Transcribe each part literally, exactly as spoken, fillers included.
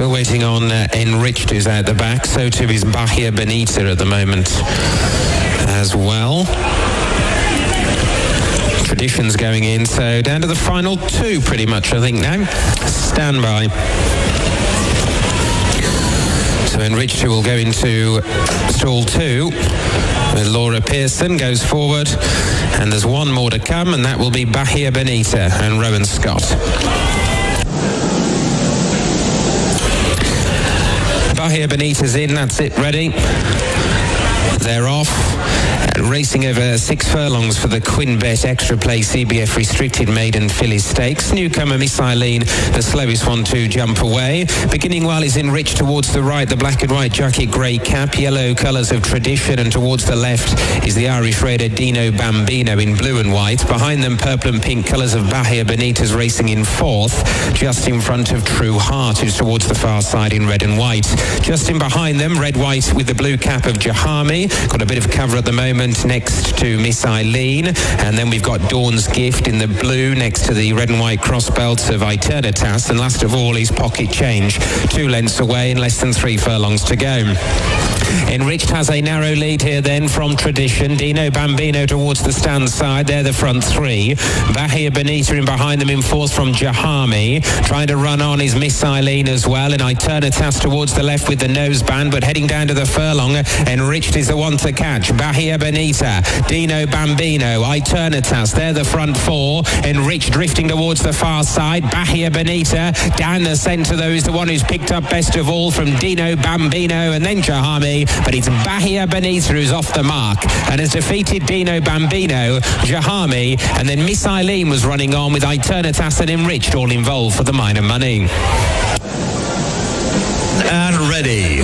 Still waiting on uh, Enriched, who's out the back. So too is Bahia Bonita at the moment as well. Tradition's going in, so down to the final two pretty much, I think, now. Stand by. So Enriched, who will go into stall two. Laura Pearson goes forward, and there's one more to come, and that will be Bahia Bonita and Rowan Scott. Bahia Bonita's in, that's it, ready. They're off. Racing over six furlongs for the Quinbet Extra Play C B F Restricted Maiden Filly Stakes. Newcomer Miss Eileen, the slowest one to jump away. Beginning well is Enriched towards the right, the black and white jacket, grey cap, yellow colours of Tradition, and towards the left is the Irish Raider Dino Bambino in blue and white. Behind them, purple and pink colours of Bahia Bonita's racing in fourth, just in front of True Heart, who's towards the far side in red and white. Just in behind them, red white with the blue cap of Jahami, got a bit of cover at the moment next to Miss Eileen, and then we've got Dawn's Gift in the blue next to the red and white cross belts of Eternitas, and last of all is Pocket Change, two lengths away and less than three furlongs to go. Enriched has a narrow lead here then from Tradition. Dino Bambino towards the stand side, they're the front three. Bahia Bonita in behind them in fourth from Jahami. Trying to run on is Miss Eileen as well, and Eternitas towards the left with the noseband, but heading down to the furlong, Enriched is the one to catch. Bahia Bonita, Dino Bambino, Eternitas, they're the front four. Enriched drifting towards the far side. Bahia Bonita down the centre though is the one who's picked up best of all from Dino Bambino, and then Jahami, but it's Bahia Bonita who's off the mark and has defeated Dino Bambino, Jahami, and then Miss Eileen was running on with Eternitas and Enriched all involved for the minor money. And ready.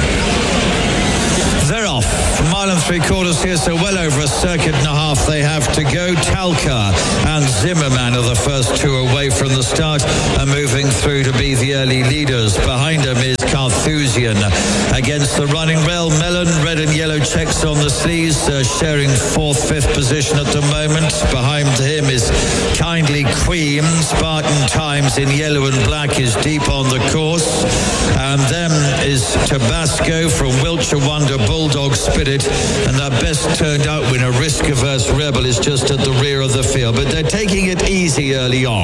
They're off. A mile and three quarters here, so well over a circuit and a half they have to go. Talca and Zimmerman are the first two away from the start and moving through to be the early leaders. Behind them is Carthusian against the running rail. Melon, red and yellow checks on the sleeves, uh, sharing fourth, fifth position at the moment. Behind him is Kindly Queen. Spartan Times in yellow and black is deep on the course. And then is Tabasco from Wiltshire Wonder, Bulldog Spirit, and that best turned out winner, Risk Averse Rebel, is just at the rear of the field, but they're taking it easy early on.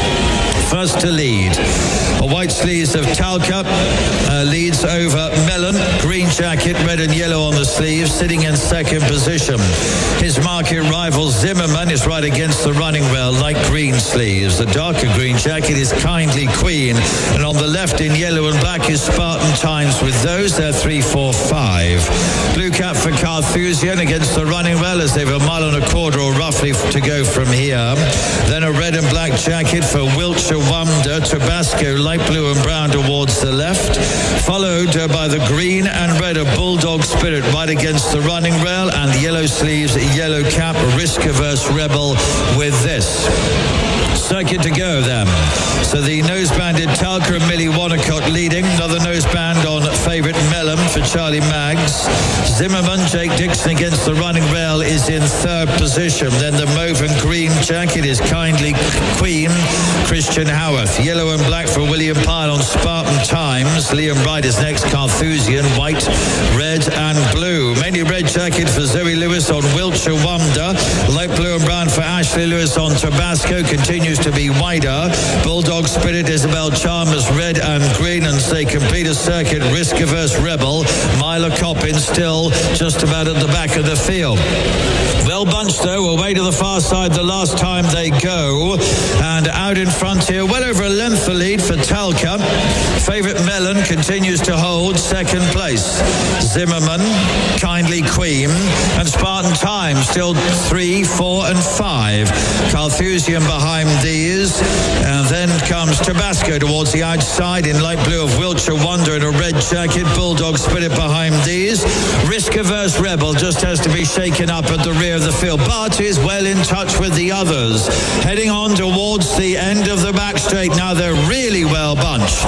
First to lead, a white sleeves of Talca uh, leads over Melon, green jacket, red and yellow on the sleeves, sitting in second position. His market rival Zimmerman is right against the running rail, light green sleeves. The darker green jacket is Kindly Queen, and on the left in yellow and black is Spartan Times. With those, they're three, four, five. Blue cap for Carthusian against the running rail as they've a mile and a quarter or roughly to go from here. Then a red and black jacket for Wiltshire Wonder, Tabasco, light blue and brown towards the left, followed uh, by the green and red of Bulldog Spirit right against the running rail, and yellow sleeves, yellow cap, Risk Averse Rebel with this. Circuit to go then. So the nose-banded Talca and Millie Wanacott leading. Another nose-band on favourite Melon for Charlie Maggs. Zimmerman, Jake Dixon against the running rail is in third position. Then the mauve and green jacket is Kindly Queen, Christian Howarth. Yellow and black for William Pyle on Spartan Times. Liam Wright is next, Carthusian, white, red and blue. Mainly red jacket for Zoe Lewis on Wiltshire Wonder. Light blue and brown for Ashley Lewis on Tabasco. Continues to be wider. Bulldog Spirit, Isabel Chalmers, red and green, and they complete a circuit. Risk Averse Rebel, Myla Coppin still just about at the back of the field. Well bunched though, away to the far side the last time they go, and out in front here, well over a length the lead for Talca. Favourite Melon continues to hold second place. Zimmerman, Kindly Queen, and Spartan Time still three, four and five. Carthusian behind these, and then comes Tabasco towards the outside in light blue of Wiltshire Wonder in a red jacket. Bulldog Spirit behind these. Risk Averse Rebel just has to be shaken up at the rear of the field, but is well in touch with the others. Heading on towards the end of the back straight now, they're really well bunched.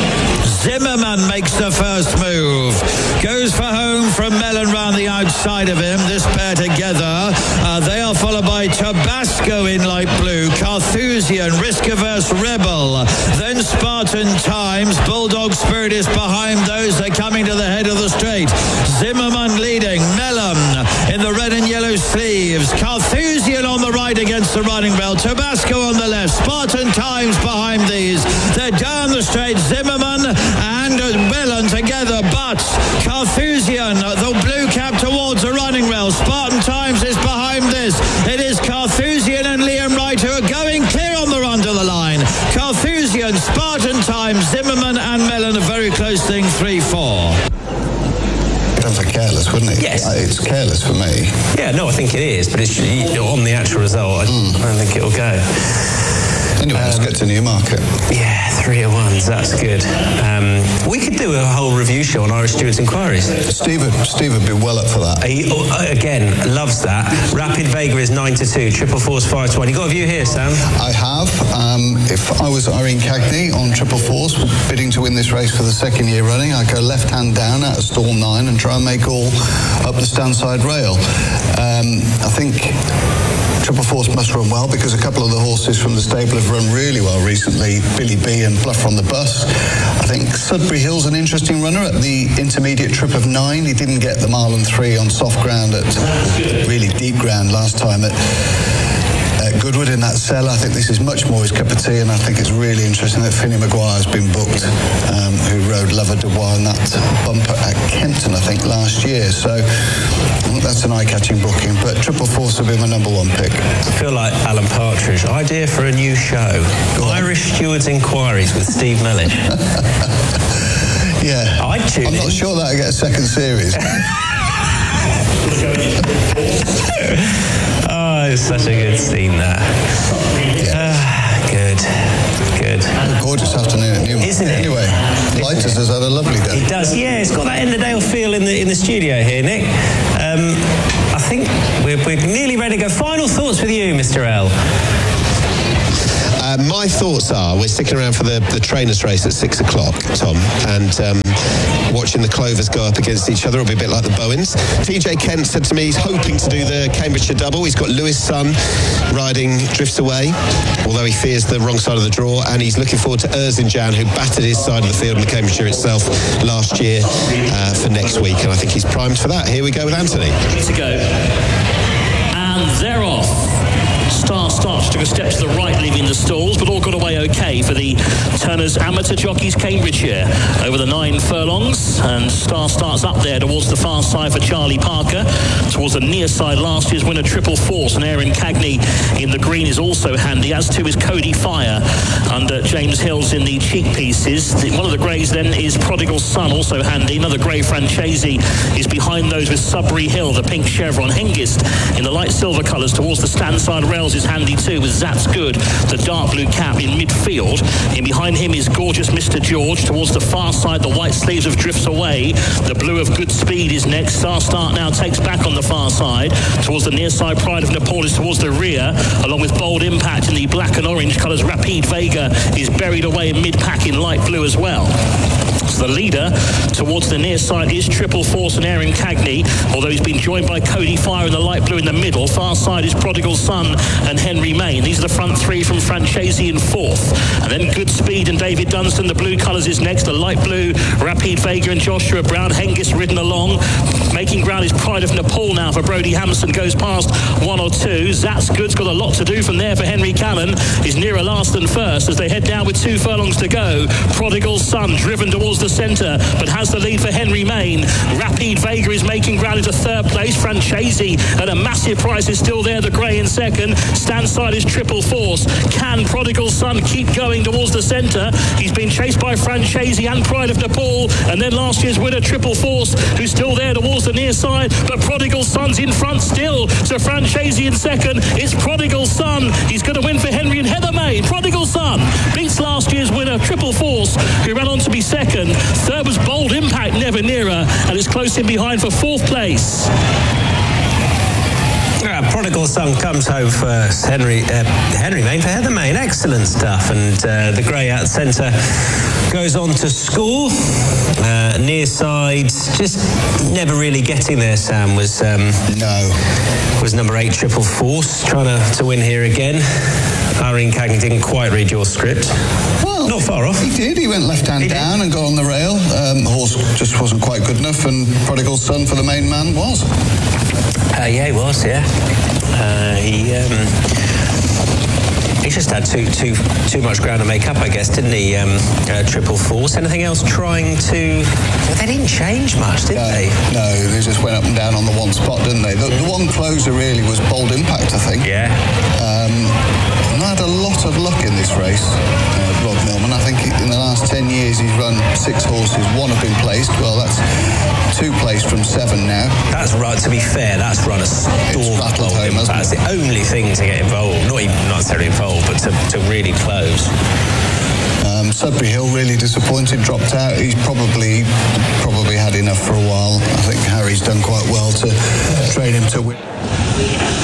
Zimmerman makes the first move, goes for home from Melon round the outside of him. This pair together, uh, they are followed by Tabasco in light blue, Carthusian, Risk-Averse Rebel, then Spartan Times, Bulldog Spirit is behind those. They're coming to the head of the straight. Zimmerman leading, Mellon in the red and yellow sleeves, Carthusian on the right against the running rail, Tabasco on the left, Spartan Times behind these. They're down the straight, Zimmerman and Mellon together, but Carthusian, the blue cap towards the running rail, Spartan Times is behind this. It is Carthusian and Liam Wright who are going clear on the run to the line. Carthusian, Spartan Times, Zimmerman and Mellon a very close thing, three four. For careless, wouldn't it? Yes. Uh, it's careless for me. Yeah, no, I think it is, but it's on the actual result. I, mm. I don't think it'll go. Anyway, um, let's get to Newmarket. Yeah, three of ones, that's good. Um, we could do a whole review show on Irish Stewards Inquiries. Steve, Steve would be well up for that. He, again, loves that. Rapid Vega is nine to two, Triple Force five to one. You got a view here, Sam? I have. Um, if I was Irene Cagney on Triple Force, bidding to win this race for the second year running, I'd go left hand down out of stall nine and try and make all up the stand side rail. Um, I think Triple Force must run well because a couple of the horses from the stable have run really well recently. Billy B and Bluff on the Bus. I think Sudbury Hill's an interesting runner at the intermediate trip of nine. He didn't get the mile and three on soft ground at really deep ground last time at Goodwood in that cell. I think this is much more his cup of tea, and I think it's really interesting that Finney Maguire's been booked, um, who rode Lover de Bois in that bumper at Kempton, I think, last year. So that's an eye-catching booking, but Triple Force will be my number one pick. I feel like Alan Partridge. Idea for a new show. Irish Stewards Inquiries with Steve Mellish. Yeah. I'd tune I'm in. not sure that I get a second series. Oh, it's such a good scene there. Yeah. Uh, good, good. A gorgeous afternoon at Newmarket. Isn't it? Anyway, Lighters has had a lovely day. It does, yeah. It's got that Enderdale feel in the in the studio here, Nick. Um, I think we're, we're nearly ready to go. Final thoughts with you, Mister L. Uh, my thoughts are we're sticking around for the, the trainers race at six o'clock, Tom, and um, watching the Clovers go up against each other will be a bit like the Bowens. T J Kent said to me he's hoping to do the Cambridgeshire double. He's got Lewis Sun riding Drifts Away, although he fears the wrong side of the draw, and he's looking forward to Erzincan, who battered his side of the field in the Cambridgeshire itself last year, uh, for next week, and I think he's primed for that. Here we go with Anthony. To go. And they're off. Star Starch took a step to the right, leaving the stalls, but all got away okay for the Turner's Amateur Jockeys Cambridgeshire over the nine furlongs. And Star starts up there towards the far side for Charlie Parker, towards the near side. Last year's winner Triple Force, and Aaron Cagney in the green is also handy, as too is Cody Fire under James Hills in the cheek pieces. One of the greys then is Prodigal Son, also handy. Another grey Francesi is behind those with Sudbury Hill, the pink chevron. Hengist in the light silver colours towards the stand side rails is handy too, with Zat's Good, the dark blue cap in midfield. In behind him is Gorgeous Mister George. Towards the far side, the white sleeves of Drifts Away. The blue of Good Speed is next. Star Start now takes back on the far side. Towards the near side, Pride of Nepal is towards the rear, along with Bold Impact in the black and orange colours. Rapide Vega is buried away in mid-pack in light blue as well. So the leader towards the near side is Triple Force and Aaron Cagney, although he's been joined by Cody Fire in the light blue in the middle. Far side is Prodigal Son and Henry Main. These are the front three from Francesi in fourth. And then Good Speed and David Dunstan, the blue colours, is next. The light blue, Rapide Vega and Joshua Brown. Hengist ridden along. Making ground is Pride of Nepal now for Brodie Hampson. Goes past one or two. Zat's Good's got a lot to do from there for Henry Callan. Is nearer last than first as they head down with two furlongs to go. Prodigal Son driven towards the centre, but has the lead for Henry Main. Rapide Vega is making ground into third place. Francesi at a massive price is still there, the grey in second. Stand side is Triple Force. Can Prodigal Son keep going towards the centre? He's been chased by Francesi and Pride of Nepal, and then last year's winner Triple Force, who's still there towards the near side, but Prodigal Son's in front still. So Francesi in second. It's Prodigal Son. He's going to win for Henry and Heather May. Prodigal Son beats last year's winner Triple Force, who ran on to be second. Third was Bold Impact, never nearer, and is close in behind for fourth place. Uh, Prodigal Son comes home first. Henry uh, Henry Main for Heather Main. Excellent stuff. And uh, the grey out centre goes on to score. Uh, near side, just never really getting there, Sam, was um, No. was number eight, Triple Force, trying to, to win here again. Irene Cagney didn't quite read your script. Well, not far off. He did. He went left hand He down did. and got on the rail. Um, the horse just wasn't quite good enough, and Prodigal Son for the main man was. Uh, yeah, he was, yeah. Uh, he... Um, He just had too too too much ground to make up, I guess, didn't he? Um, uh, Triple Force. Anything else trying to? Well, they didn't change much, did No, they? no, they just went up and down on the one spot, didn't they? The, the one closer really was Bold Impact, I think. Yeah. Um, and I had a lot of luck in this race, uh, Rod Millman. I think in the last ten years he's run six horses. One have been placed. Well, that's two placed from seven now. That's right. To be fair, that's run a storm. rattled home, hasn't That's it? the only thing to get involved. Not even not necessarily involved, but to, to really close. Um, Sudbury Hill really disappointed, dropped out. He's probably probably had enough for a while. I think Harry's done quite well to train him to win.